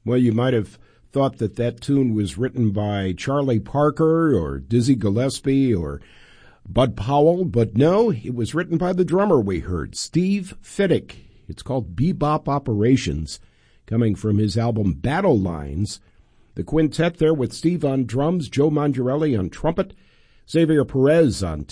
Well, you might have thought that tune was written by Charlie Parker or Dizzy Gillespie or Bud Powell, but no, it was written by the drummer we heard, Steve Fiddick. It's called Bebop Operations, coming from his album Battle Lines. The quintet there with Steve on drums, Joe Mangiarelli on trumpet, Xavier Perez on